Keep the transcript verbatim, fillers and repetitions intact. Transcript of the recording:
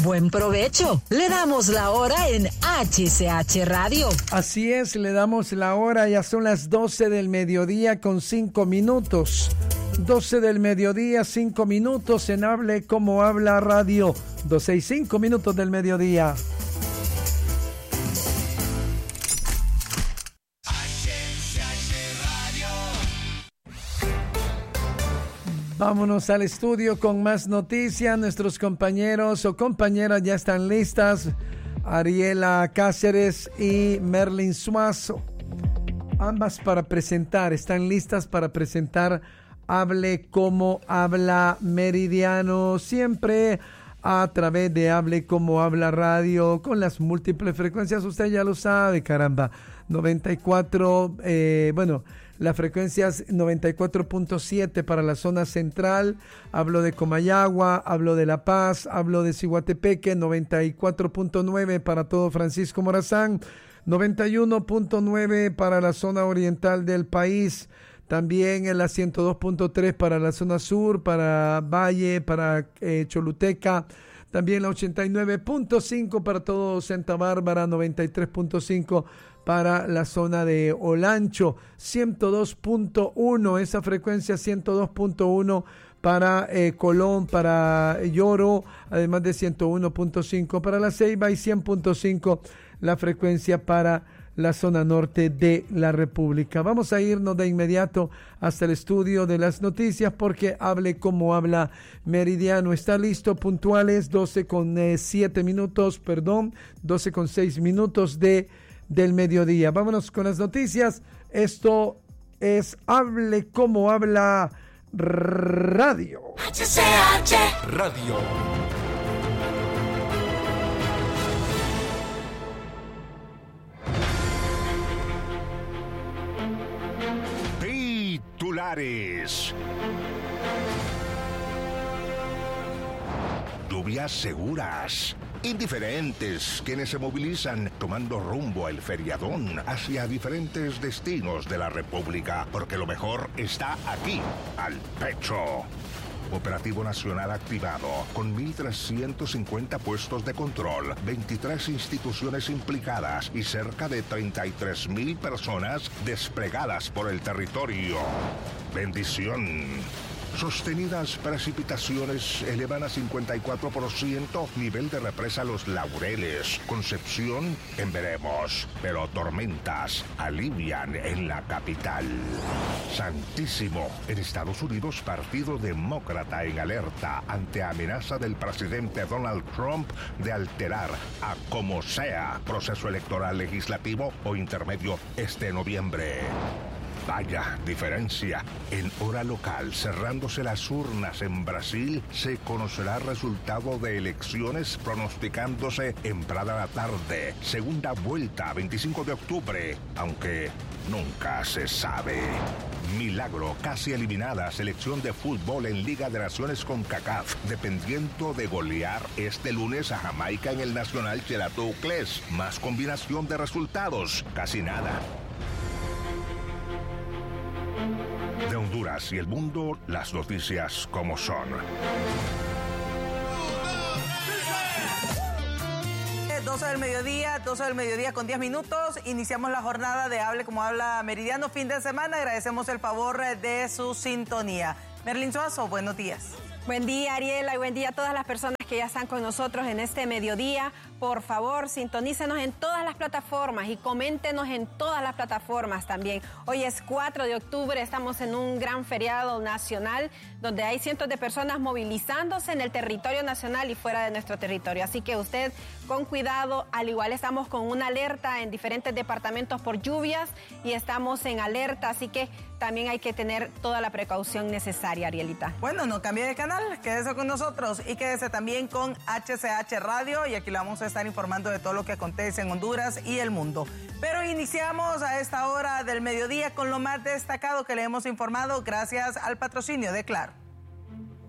Buen provecho. Le damos la hora en H C H Radio. Así es, le damos la hora. Ya son las doce del mediodía con cinco minutos. doce del mediodía, cinco minutos en Hable Como Habla Radio. doce y cinco minutos del mediodía. Vámonos al estudio con más noticias. Nuestros compañeros o compañeras ya están listas. Ariela Cáceres y Merlin Suazo. Ambas para presentar, están listas para presentar Hable Como Habla Meridiano. Siempre a través de Hable Como Habla Radio, con las múltiples frecuencias. Usted ya lo sabe, caramba. noventa y cuatro, eh, bueno... La frecuencia es noventa y cuatro punto siete para la zona central. Hablo de Comayagua, hablo de La Paz, hablo de Ciguatepeque, noventa y cuatro punto nueve para todo Francisco Morazán, noventa y uno punto nueve para la zona oriental del país. También en la ciento dos punto tres para la zona sur, para Valle, para eh, Choluteca. También la ochenta y nueve punto cinco para todo Santa Bárbara, noventa y tres punto cinco para la zona de Olancho, ciento dos punto uno, esa frecuencia ciento dos punto uno para eh, Colón, para Lloro, además de ciento uno punto cinco para La Ceiba y cien punto cinco la frecuencia para la zona norte de la República. Vamos a irnos de inmediato hasta el estudio de las noticias porque Hable Como Habla Meridiano está listo, puntuales, doce con siete minutos, perdón, doce con seis minutos de del mediodía. Vámonos con las noticias. Esto es Hable Como Habla Radio. H C H Radio. Titulares. Lluvias seguras. Indiferentes quienes se movilizan tomando rumbo al feriadón hacia diferentes destinos de la República, porque lo mejor está aquí, al pecho. Operativo nacional activado con mil trescientos cincuenta puestos de control, veintitrés instituciones implicadas y cerca de treinta y tres mil personas desplegadas por el territorio. Bendición. Sostenidas precipitaciones elevan a cincuenta y cuatro por ciento nivel de represa Los Laureles. Concepción en veremos, pero tormentas alivian en la capital. Santísimo. En Estados Unidos, Partido Demócrata en alerta ante amenaza del presidente Donald Trump de alterar a como sea proceso electoral legislativo o intermedio este noviembre. Vaya diferencia. En hora local, cerrándose las urnas en Brasil, se conocerá el resultado de elecciones pronosticándose entrada la tarde. Segunda vuelta, veinticinco de octubre, aunque nunca se sabe. Milagro, casi eliminada selección de fútbol en Liga de Naciones CONCACAF, dependiendo de golear este lunes a Jamaica en el Nacional Chelatoucles. Más combinación de resultados, casi nada. De Honduras y el mundo, las noticias como son. doce del mediodía, doce del mediodía con diez minutos. Iniciamos la jornada de Hable Como Habla Meridiano, fin de semana. Agradecemos el favor de su sintonía. Merlin Suazo, buenos días. Buen día, Ariela, y buen día a todas las personas que ya están con nosotros en este mediodía. Por favor, sintonícenos en todas las plataformas y coméntenos en todas las plataformas también. Hoy es cuatro de octubre, estamos en un gran feriado nacional donde hay cientos de personas movilizándose en el territorio nacional y fuera de nuestro territorio. Así que usted con cuidado, al igual estamos con una alerta en diferentes departamentos por lluvias y estamos en alerta, así que también hay que tener toda la precaución necesaria, Arielita. Bueno, no cambie de canal, quédese con nosotros y quédese también con H C H Radio y aquí le vamos a estar informando de todo lo que acontece en Honduras y el mundo. Pero iniciamos a esta hora del mediodía con lo más destacado que le hemos informado gracias al patrocinio de Claro.